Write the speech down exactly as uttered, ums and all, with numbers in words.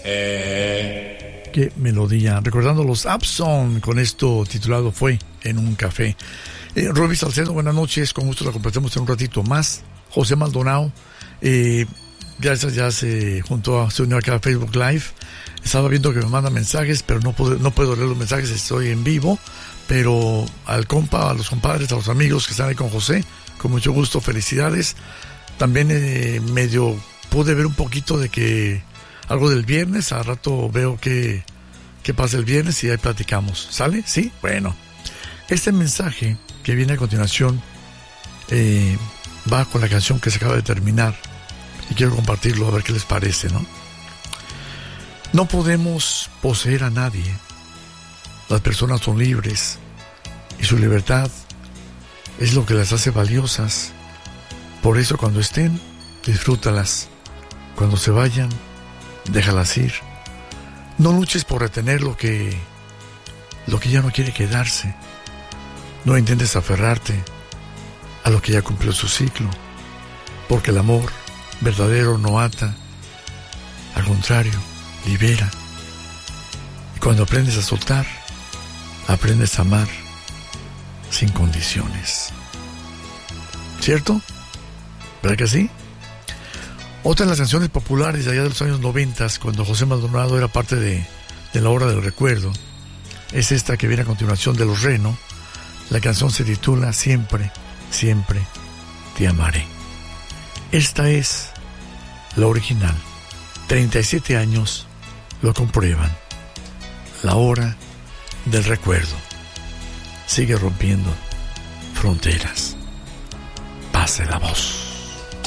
Qué melodía. Recordando los Abson con esto titulado Fue en un café. Eh, Roby Salcedo, buenas noches. Con gusto la compartimos en un ratito más. José Maldonado, eh, gracias, ya se juntó, se unió acá a Facebook Live. Estaba viendo que me manda mensajes, pero no puedo, no puedo leer los mensajes, estoy en vivo. Pero al compa, a los compadres, a los amigos que están ahí con José, con mucho gusto, felicidades. También eh, medio pude ver un poquito de que algo del viernes, a rato veo que, que pasa el viernes y ahí platicamos. ¿Sale? ¿Sí? Bueno. Este mensaje que viene a continuación eh, va con la canción que se acaba de terminar y quiero compartirlo a ver qué les parece, ¿no? No podemos poseer a nadie. Las personas son libres y su libertad es lo que las hace valiosas. Por eso cuando estén, disfrútalas. Cuando se vayan, déjalas ir. No luches por retener lo que, lo que ya no quiere quedarse. No intentes aferrarte a lo que ya cumplió su ciclo, porque el amor verdadero no ata, al contrario, libera. Y cuando aprendes a soltar, aprendes a amar sin condiciones. ¿Cierto? ¿Verdad que sí? Otra de las canciones populares de allá de los años noventas, cuando José Maldonado era parte de, de la Hora del Recuerdo, es esta que viene a continuación de Los Reno. La canción se titula Siempre, siempre te amaré. Esta es la original. treinta y siete años lo comprueban. La Hora del Recuerdo sigue rompiendo fronteras. Pase la voz.